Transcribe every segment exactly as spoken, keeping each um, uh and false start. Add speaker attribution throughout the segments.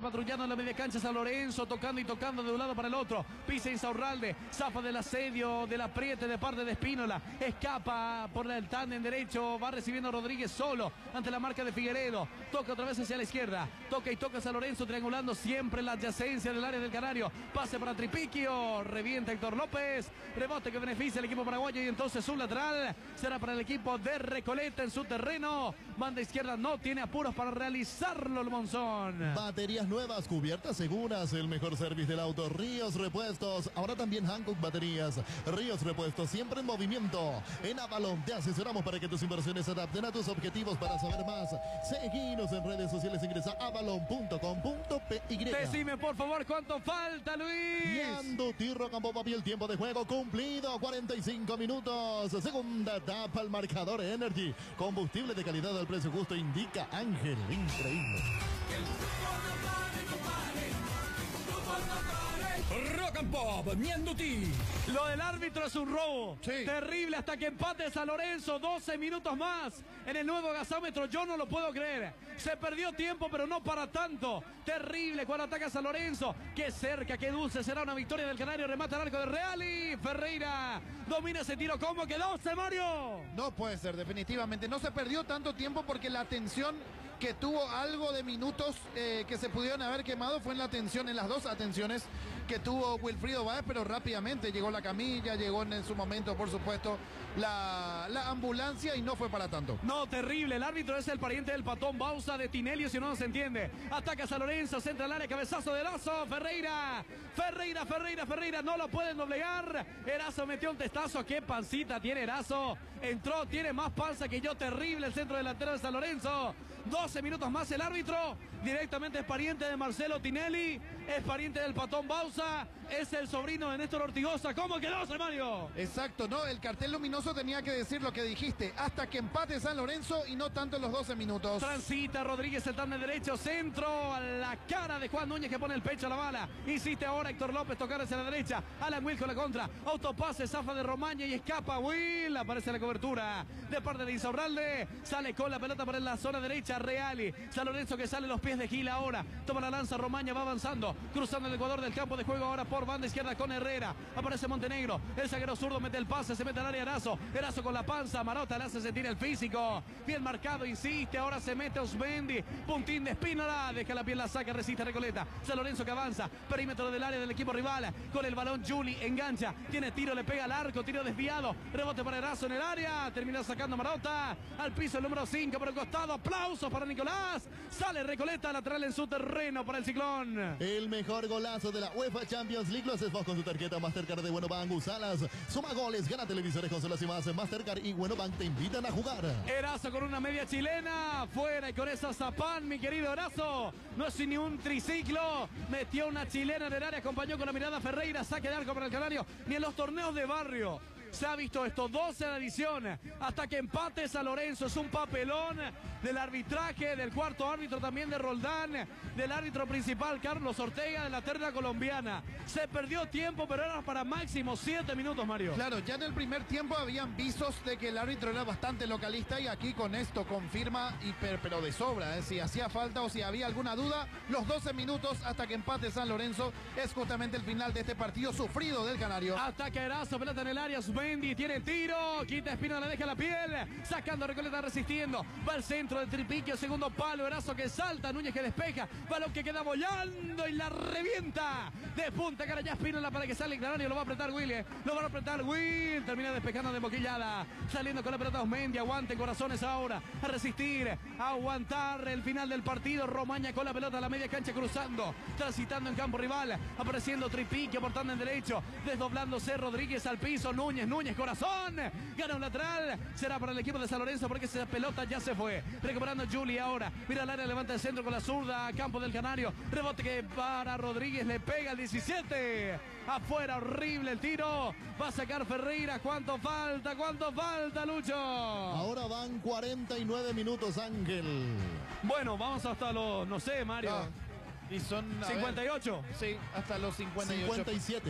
Speaker 1: patrullando en la media cancha San Lorenzo, tocando y tocando de un lado para el otro. Pisa Insaurralde, zafa del asedio, del apriete de parte de Espínola. Escapa por el tándem derecho, va recibiendo Rodríguez solo ante la marca de Figueredo. Toca otra vez hacia la izquierda, toca y toca San Lorenzo, triangulando siempre en la adyacencia del área del Canario. Pase para Tripiquio, revienta Héctor López, rebote que beneficia al equipo paraguayo y entonces un lateral será para el equipo de Recoleta en su terreno. Banda izquierda no tiene apuros para realizarlo el Monzón.
Speaker 2: Baterías nuevas, cubiertas seguras, el mejor servicio del auto, Ríos Repuestos. Ahora también Hankook Baterías. Ríos Repuestos, siempre en movimiento. En Avalon te asesoramos para que tus inversiones se adapten a tus objetivos. Para saber más, seguinos en redes sociales, ingresa a avalon punto com punto pe y.
Speaker 1: Decime por favor cuánto falta, Luis.
Speaker 2: Yando Tirro Campo Papi, el tiempo de juego cumplido, cuarenta y cinco minutos. Segunda etapa, el marcador Energy. Combustible de calidad al precio justo, indica Ángel. Increíble.
Speaker 3: Rock and Pop, Mienduti.
Speaker 1: Lo del árbitro es un robo.
Speaker 3: Sí.
Speaker 1: Terrible hasta que empate San Lorenzo. doce minutos más en el nuevo gasómetro. Yo no lo puedo creer. Se perdió tiempo, pero no para tanto. Terrible cuando ataca San Lorenzo. Qué cerca, qué dulce será una victoria del Canario. Remata el arco de Reali. Ferreira domina ese tiro. ¿Cómo quedó, Mario?
Speaker 4: No puede ser, definitivamente. No se perdió tanto tiempo porque la atención que tuvo algo de minutos eh, que se pudieron haber quemado fue en la atención, en las dos atenciones que tuvo Wilfrido Báez, pero rápidamente llegó la camilla, llegó en, en su momento, por supuesto, la, la ambulancia y no fue para tanto.
Speaker 1: No, terrible. El árbitro es el pariente del patón Bausa de Tinelio, si no, no se entiende. Ataca San Lorenzo, centra al área, cabezazo de Erazo. Ferreira, Ferreira, Ferreira, Ferreira, no lo pueden doblegar. Erazo metió un testazo. Qué pancita tiene Erazo. Entró, tiene más panza que yo. Terrible el centro delantero de San Lorenzo. doce minutos más el árbitro. Directamente es pariente de Marcelo Tinelli. Es pariente del patón Bausa. Es el sobrino de Néstor Ortigosa. ¿Cómo quedó, Mario?
Speaker 4: Exacto, no, el cartel luminoso tenía que decir lo que dijiste. Hasta que empate San Lorenzo y no tanto en los doce minutos.
Speaker 1: Transita Rodríguez, el tándem derecho, centro a la cara de Juan Núñez que pone el pecho a la bala. Insiste ahora Héctor López, tocar hacia la derecha. Alan Will con la contra. Autopase, zafa de Romaña y escapa Will. Aparece la cobertura de parte de Insaurralde. Sale con la pelota para la zona derecha. Reali. San Lorenzo que sale los pies de Gil ahora. Toma la lanza, Romaña va avanzando. Cruzando el Ecuador del campo de juego ahora por banda izquierda con Herrera. Aparece Montenegro. El zaguero zurdo mete el pase, se mete al área Erazo. Erazo con la panza. Marota le hace sentir el físico. Bien marcado, insiste. Ahora se mete Osmendi. Puntín de Espínola. Deja la piel, la saca, resiste Recoleta. San Lorenzo que avanza. Perímetro del área del equipo rival. Con el balón Juli engancha. Tiene tiro, le pega al arco. Tiro desviado. Rebote para Erazo en el área. Termina sacando Marota. Al piso el número cinco por el costado. Aplausos para Nicolás. Sale Recoleta lateral en su terreno para el Ciclón.
Speaker 2: El mejor golazo de la UEFA Champions League lo haces vos con tu tarjeta Mastercard de Buenobank. Usalas, suma goles, gana televisores, consolas y más. Mastercard y Buenobank te invitan a jugar.
Speaker 1: Erazo con una media chilena. Fuera y con esa Zapán, mi querido Erazo. No es ni un triciclo. Metió una chilena en el área. Acompañó con la mirada Ferreira. Saque de arco para el Canario. Ni en los torneos de barrio se ha visto esto. doce en adición hasta que empate San Lorenzo. Es un papelón del arbitraje, del cuarto árbitro también de Roldán, del árbitro principal Carlos Ortega de la terna colombiana. Se perdió tiempo, pero era para máximo siete minutos, Mario.
Speaker 4: Claro, ya en el primer tiempo habían visos de que el árbitro era bastante localista y aquí con esto confirma, y per, pero de sobra, ¿eh? Si hacía falta o si había alguna duda, los doce minutos hasta que empate San Lorenzo es justamente el final de este partido sufrido del Canario.
Speaker 1: Ataca Erazo, pelota en el área, Mendy tiene tiro, quita Espina, le deja la piel, sacando Recoleta, resistiendo, va al centro de Tripiquio, segundo palo, Erazo que salta, Núñez que despeja, balón que queda bollando y la revienta, de punta cara ya Espínola para que salga el Canario, lo va a apretar Willy, lo va a apretar Will, termina despejando de boquillada, saliendo con la pelota Osmendi, aguante corazones ahora, a resistir, a aguantar el final del partido, Romaña con la pelota a la media cancha cruzando, transitando en campo rival, apareciendo Tripiquio, portando en derecho, desdoblándose Rodríguez al piso, Núñez, Núñez, corazón, gana un lateral, será para el equipo de San Lorenzo porque esa pelota ya se fue, recuperando Juli ahora, mira el área, levanta el centro con la zurda, campo del Canario, rebote que para Rodríguez, le pega el diecisiete, afuera, horrible el tiro, va a sacar Ferreira, ¿cuánto falta? ¿Cuánto falta, Lucho?
Speaker 2: Ahora van cuarenta y nueve minutos, Ángel.
Speaker 1: Bueno, vamos hasta los, no sé, Mario.
Speaker 4: Ah, y son
Speaker 1: cincuenta y ocho.
Speaker 4: Ver, sí, hasta los cincuenta y ocho.
Speaker 2: cincuenta y siete.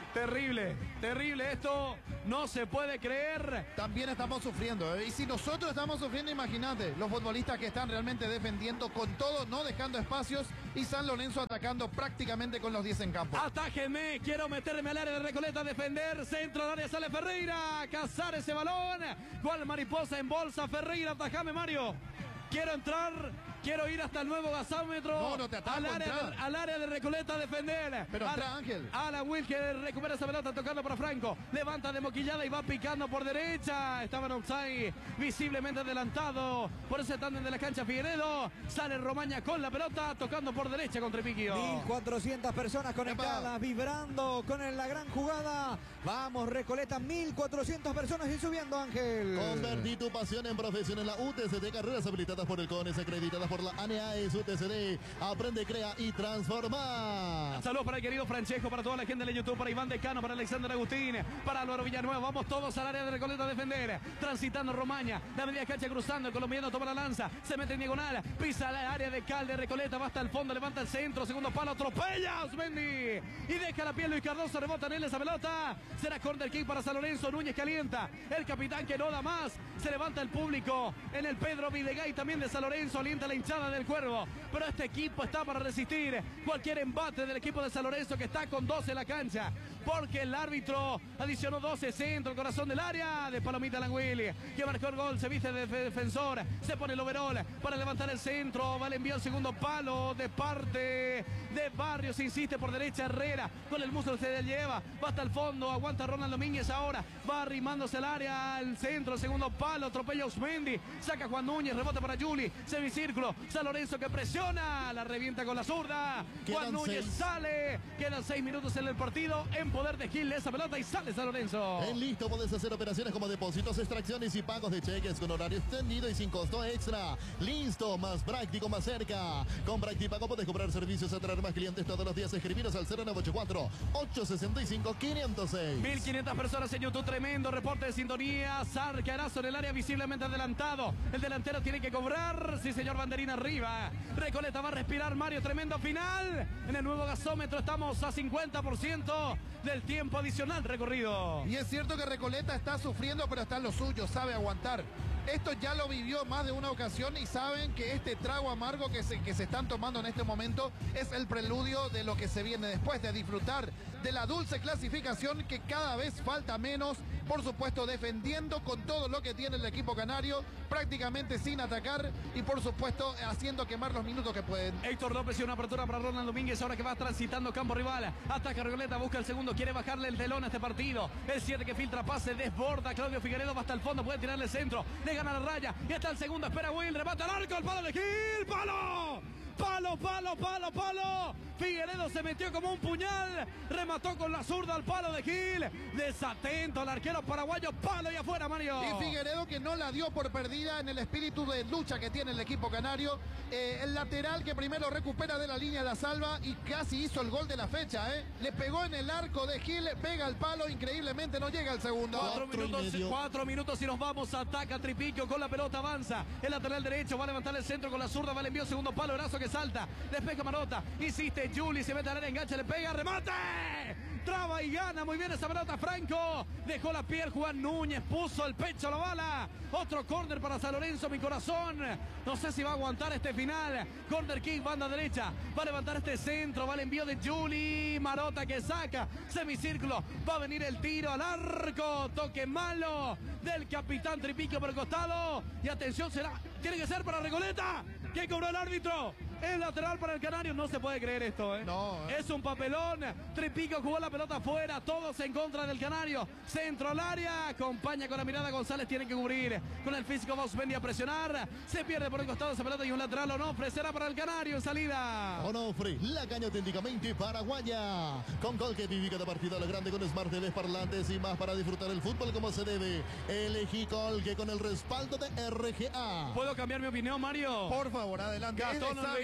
Speaker 1: Terrible, terrible esto, no se puede creer.
Speaker 4: También estamos sufriendo, ¿eh? Y si nosotros estamos sufriendo, imagínate, los futbolistas que están realmente defendiendo con todo, no dejando espacios, y San Lorenzo atacando prácticamente con los diez en campo.
Speaker 1: Atájenme, quiero meterme al área de Recoleta, defender, centro al área, sale Ferreira, cazar ese balón, cual mariposa en bolsa, Ferreira, atajame Mario. Quiero entrar, quiero ir hasta el nuevo gasómetro.
Speaker 4: No, no te atajo,
Speaker 1: al, área de, al área de Recoleta a defender.
Speaker 4: Pero entra, Ángel.
Speaker 1: Alan Will que recupera esa pelota tocando para Franco. Levanta de moquillada y va picando por derecha. Estaba en offside, visiblemente adelantado por ese tándem de la cancha Figueredo. Sale Romaña con la pelota, tocando por derecha contra Tripiquio.
Speaker 5: mil cuatrocientas personas conectadas, Epa. vibrando con la gran jugada. Vamos, Recoleta, mil cuatrocientas personas y subiendo, Ángel.
Speaker 2: Convertí tu pasión en profesión en la U T C D, carreras habilitadas por el CONES, acreditadas por la A N E A E S U T C D. Aprende, crea y transforma.
Speaker 1: Saludos para el querido Francesco, para toda la gente de YouTube, para Iván Decano, para Alexander Agustín, para Álvaro Villanueva. Vamos todos al área de Recoleta a defender. Transitando Romaña, la media cancha cruzando, el colombiano toma la lanza, se mete en diagonal, pisa la área de Cal de Recoleta, va hasta el fondo, levanta el centro, segundo palo, atropella a Osmendi y deja la piel. Luis Cardoso rebota en él esa pelota. Será corner kick para San Lorenzo. Núñez calienta, el capitán que no da más. Se levanta el público en el Pedro Videgay también de San Lorenzo, alienta la hinchada del Cuervo, pero este equipo está para resistir cualquier embate del equipo de San Lorenzo, que está con doce en la cancha, porque el árbitro adicionó doce, centro, el corazón del área de Palomita Languili, que marcó el gol, se viste de defensor, se pone el overall para levantar el centro, va el envío al segundo palo de parte de Barrios, insiste por derecha Herrera, con el muslo se lleva, va hasta el fondo, aguanta Ronald Domínguez ahora, va arrimándose al área, al centro, el segundo palo, atropella Osmendi, saca Juan Núñez, rebota para Juli, semicírculo, San Lorenzo que presiona, la revienta con la zurda,
Speaker 2: Quedan
Speaker 1: Juan Núñez
Speaker 2: seis.
Speaker 1: sale, quedan seis minutos en el partido, en poder de Gil esa pelota y sale San Lorenzo.
Speaker 2: En Listo podés hacer operaciones como depósitos, extracciones y pagos de cheques con horario extendido y sin costo extra. Listo, más práctico, más cerca. Con Practipago podés comprar servicios, atraer más clientes todos los días. Escribiros al cero nueve ocho cuatro, ocho seis cinco, cinco cero seis.
Speaker 1: mil quinientas personas en YouTube, tremendo reporte de sintonía. Sarcarazo en el área visiblemente adelantado. El delantero tiene que cobrar. Sí, señor, banderina arriba. Recoleta va a respirar, Mario, tremendo final. En el nuevo gasómetro estamos a cincuenta por ciento del tiempo adicional recorrido.
Speaker 4: Y es cierto que Recoleta está sufriendo, pero está en lo suyo, sabe aguantar. Esto ya lo vivió más de una ocasión y saben que este trago amargo que se, que se están tomando en este momento es el preludio de lo que se viene después, de disfrutar de la dulce clasificación que cada vez falta menos, por supuesto defendiendo con todo lo que tiene el equipo canario, prácticamente sin atacar y por supuesto haciendo quemar los minutos que pueden.
Speaker 1: Héctor López y una apertura para Ronald Domínguez, ahora que va transitando campo rival, ataca Recoleta, busca el segundo, quiere bajarle el telón a este partido, el siete que filtra pase, desborda Claudio Figueredo, va hasta el fondo, puede tirarle el centro, le gana la raya, y está el segundo, espera Will, remata al arco, el palo de Gil, palo, palo, palo, palo, palo, Figueredo se metió como un puñal, remató con la zurda al palo de Gil, desatento al arquero paraguayo, palo y afuera, Mario.
Speaker 4: Y Figueredo que no la dio por perdida en el espíritu de lucha que tiene el equipo canario, eh, el lateral que primero recupera de la línea de la salva y casi hizo el gol de la fecha, ¿eh? Le pegó en el arco de Gil, pega el palo, increíblemente no llega al segundo.
Speaker 1: Cuatro
Speaker 2: Cuatro y
Speaker 1: minutos,
Speaker 2: medio.
Speaker 1: cuatro minutos y nos vamos, ataca Tripiquio con la pelota, avanza, el lateral derecho, va a levantar el centro con la zurda, va el envío, segundo palo, brazo que salta, despeja Marota, insiste Juli, se mete al área, engancha, le pega, remate, traba y gana muy bien esa pelota Franco, dejó la piel Juan Núñez, puso el pecho a la bala, otro córner para San Lorenzo, mi corazón, no sé si va a aguantar este final, corner kick, banda derecha, va a levantar este centro, va el envío de Juli, Marota que saca, semicírculo, va a venir el tiro al arco, toque malo del capitán Tripiquio por el costado, y atención, será, tiene que ser para Recoleta, que cobró el árbitro. Es lateral para el Canario, no se puede creer esto, ¿eh?
Speaker 4: No, ¿eh?
Speaker 1: Es un papelón, Tripiquio jugó la pelota afuera, todos en contra del Canario, centro al área, acompaña con la mirada González, tiene que cubrir, con el físico Bosbendi a presionar, se pierde por el costado esa pelota y un lateral Onofre, será para el Canario en salida.
Speaker 2: Onofre, la caña auténticamente paraguaya, con gol que vive cada partido a lo grande con Smart T V, parlantes y más para disfrutar el fútbol como se debe. Elegí Colque con el respaldo de R G A.
Speaker 1: ¿Puedo cambiar mi opinión, Mario?
Speaker 4: Por favor, adelante.
Speaker 1: Gastón
Speaker 4: Es sabio.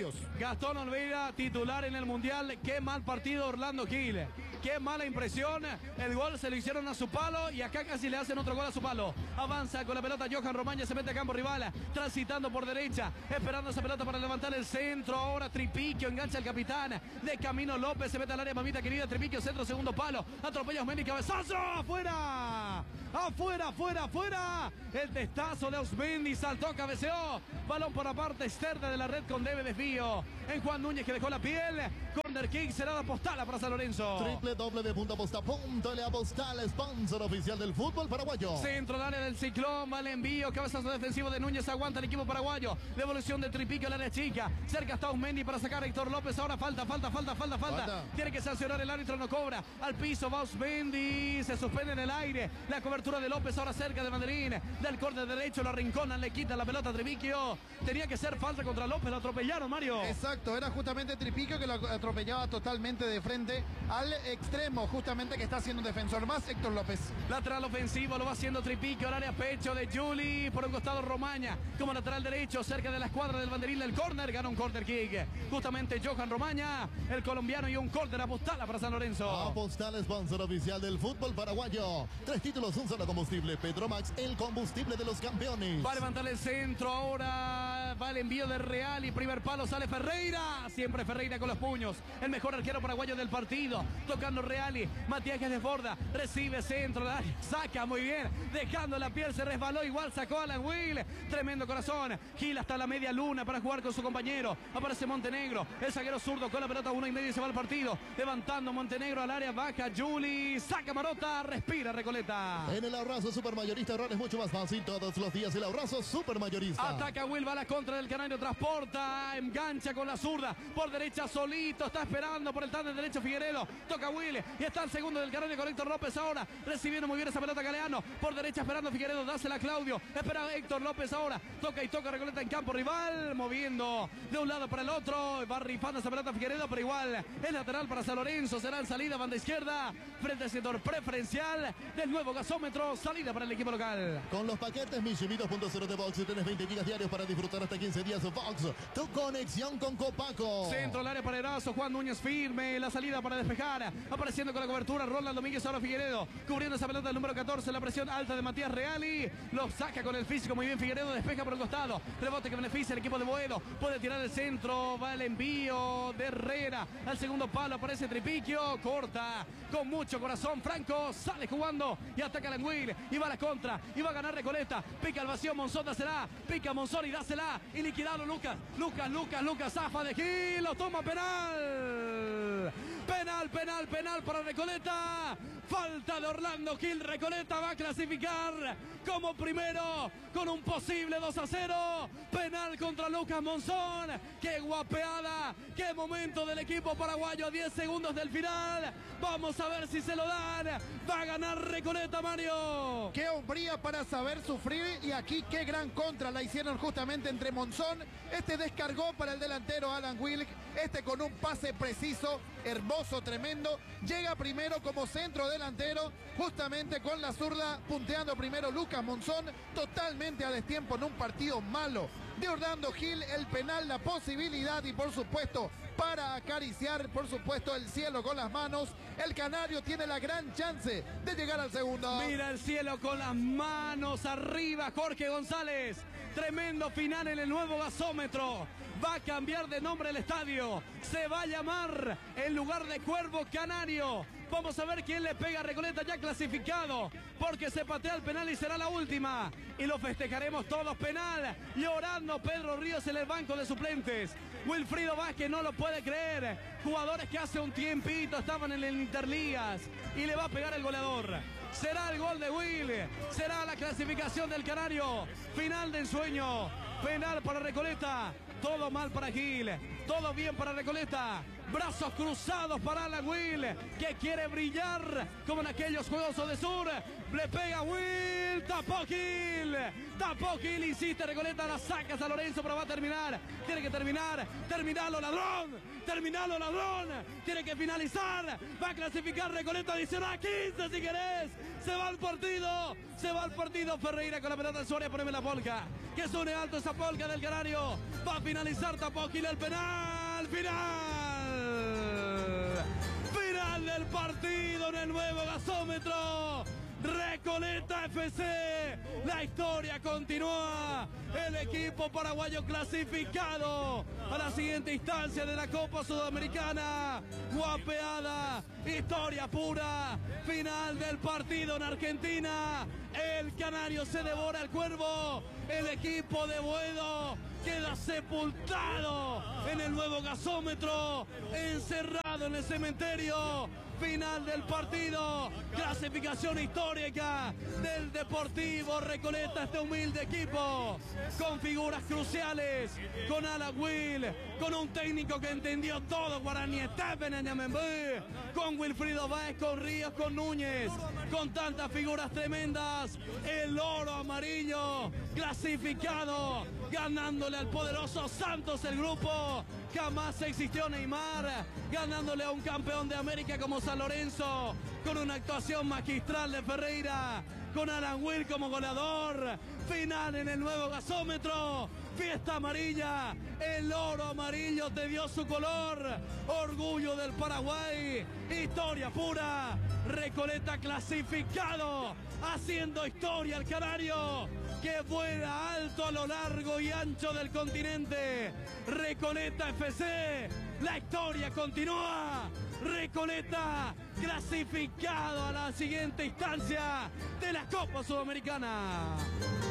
Speaker 4: Ríos.
Speaker 1: Gastón Olvera, titular en el Mundial. Qué mal partido Orlando Gil. Qué mala impresión. El gol se lo hicieron a su palo y acá casi le hacen otro gol a su palo. Avanza con la pelota Johan Romaña, se mete a campo rival, transitando por derecha, esperando esa pelota para levantar el centro. Ahora Tripiquio, engancha el capitán de Camino López, se mete al área, mamita querida. Tripiquio, centro, segundo palo. Atropella Osmendi, cabezazo. ¡Afuera! ¡Afuera, afuera, afuera! El testazo de Osmendi, saltó, cabeceó. Balón por la parte externa de la red con leve desvío. En Juan Núñez, que dejó la piel. Corner kick será la postal para San Lorenzo.
Speaker 2: Triple doble de punto posta punto le postal, sponsor oficial del fútbol paraguayo.
Speaker 1: Centro del área del Ciclón, va el envío, cabezazo defensivo de Núñez, aguanta el equipo paraguayo. Devolución de Tripiquio al área chica. Cerca está Osmendi para sacar a Héctor López. Ahora falta, falta, falta, falta, falta.
Speaker 4: Falta.
Speaker 1: Tiene que sancionar el árbitro, no cobra. Al piso va Osmendi, se suspende en el aire. La cobertura de López ahora cerca de banderín. Del córner derecho, lo arrinconan, le quitan la pelota a Tripiquio. Tenía que ser falta contra López, lo atropellaron, Mario.
Speaker 4: Exacto, era justamente Tripiquio que lo atropellaba totalmente de frente al extremo, justamente que está haciendo un defensor más, Héctor López.
Speaker 1: Lateral ofensivo, lo va haciendo Tripiquio al área pecho de Juli. Por un costado Romaña, como lateral derecho, cerca de la escuadra del banderín del córner. Gana un córner kick. Justamente Johan Romaña, el colombiano, y un córner a Postala para San Lorenzo.
Speaker 2: Apostal, sponsor oficial del fútbol paraguayo. Tres títulos, un solo combustible. Petromax, el combustible de los campeones.
Speaker 1: Va a levantar el centro ahora. Va el envío de Real y primer palo sale Ferreira. Siempre Ferreira con los puños. El mejor arquero paraguayo del partido. Tocando Reali. Matías que desborda. Recibe centro. Saca muy bien. Dejando la piel. Se resbaló. Igual sacó a Alan Will. Tremendo corazón. Gil hasta la media luna para jugar con su compañero. Aparece Montenegro. El zaguero zurdo con la pelota. Uno y medio y se va al partido. Levantando Montenegro al área baja. Juli. Saca Marota. Respira Recoleta.
Speaker 2: En el abrazo supermayorista, error es mucho más fácil todos los días. El abrazo supermayorista.
Speaker 1: Ataca Will, va a la contra del Canario, transporta, engancha con la zurda, por derecha solito, está esperando por el tándem derecho Figueredo, toca Will y está el segundo del Canario con Héctor López ahora, recibiendo muy bien esa pelota Galeano, por derecha esperando Figueredo, dásela a Claudio, espera Héctor López ahora, toca y toca Recoleta en campo rival, moviendo de un lado para el otro, va rifando esa pelota Figueredo, pero igual es lateral para San Lorenzo, será en salida, banda izquierda, frente al sector preferencial del nuevo gasómetro, salida para el equipo local.
Speaker 2: Con los paquetes Mishimi dos punto cero de Vox tienes veinte gigas diarios para disfrutar hasta quince días. Vox, tu conexión con Copaco.
Speaker 1: Centro al área para Erazo, Juan Núñez firme, la salida para despejar, apareciendo con la cobertura Ronald Domínguez, ahora Figueredo, cubriendo esa pelota del número catorce, la presión alta de Matías Reali, lo saca con el físico muy bien Figueredo, despeja por el costado, rebote que beneficia al equipo de Boedo, puede tirar el centro, va el envío de Herrera, al segundo palo aparece Tripiquio, corta, con mucho corazón, Franco sale jugando y ataca a Languil, y va a la contra, y va a ganar Recoleta, pica el vacío, Monzón dásela, pica Monzón y dásela, y liquidado Lucas, Lucas, Lucas, Lucas, zafa de Gil, lo toma penal, penal, penal, penal para Recoleta, falta de Orlando Gil, Recoleta va a clasificar como primero con un posible dos a cero, penal contra Lucas Monzón, qué guapeada, qué momento del equipo paraguayo a diez segundos del final, vamos a ver si se lo dan, va a ganar Recoleta, Mario.
Speaker 4: Qué hombría para saber sufrir, y aquí qué gran contra la hicieron justamente entre Monzón, este descargó para el delantero Alan Wilk, este con un pase preciso, hermoso, tremendo, llega primero como centro delantero, justamente con la zurda, punteando primero Lucas Monzón, totalmente a destiempo en un partido malo de Orlando Gil, el penal, la posibilidad y por supuesto para acariciar por supuesto el cielo con las manos, el Canario tiene la gran chance de llegar al segundo.
Speaker 1: Mira el cielo con las manos arriba, Jorge González, tremendo final en el nuevo gasómetro, va a cambiar de nombre el estadio, se va a llamar en lugar de Cuervo Canario. Vamos a ver quién le pega a Recoleta, ya clasificado, porque se patea el penal y será la última. Y lo festejaremos todos, penal. Llorando Pedro Ríos en el banco de suplentes. Wilfrido Vázquez no lo puede creer. Jugadores que hace un tiempito estaban en el Interligas y le va a pegar el goleador. Será el gol de Will, será la clasificación del Canario. Final de ensueño, penal para Recoleta. Todo mal para Gil, todo bien para Recoleta. brazos cruzados para Alan Will, que quiere brillar como en aquellos Juegos de Sur. Le pega Will, tapó Gil, tapó Gil, insiste Recoleta, la saca a Lorenzo, pero va a terminar. Tiene que terminar, terminalo ladrón, terminalo ladrón, tiene que finalizar, va a clasificar Recoleta, adicional quince si querés. Se va al partido, se va al partido Ferreira con la pelota en su área, poneme la polca, que suene alto esa polca del Canario. Va a finalizar, tapó Gil el penal, final, final del partido en el nuevo gasómetro. Recoleta F C, la historia continúa, el equipo paraguayo clasificado a la siguiente instancia de la Copa Sudamericana. Guapeada, historia pura, final del partido en Argentina. El Canario se devora el Cuervo, el equipo de Boedo queda sepultado en el nuevo gasómetro, encerrado en el cementerio. Final del partido, clasificación histórica del Deportivo Recoleta, este humilde equipo, con figuras cruciales, con Alan Will, con un técnico que entendió todo, Guaraní Stephen en Yamembé, con Wilfrido Báez, con Ríos, con Núñez, con tantas figuras tremendas, el oro amarillo clasificado, ganándole al poderoso Santos el grupo. Jamás existió Neymar, ganándole a un campeón de América como San Lorenzo, con una actuación magistral de Ferreira, con Alan Will como goleador. Final en el nuevo gasómetro, fiesta amarilla, el oro amarillo te dio su color, orgullo del Paraguay, historia pura. Recoleta clasificado, haciendo historia el Canario, que vuela alto a lo largo y ancho del continente. Recoleta F C, la historia continúa. Recoleta clasificado a la siguiente instancia de la Copa Sudamericana.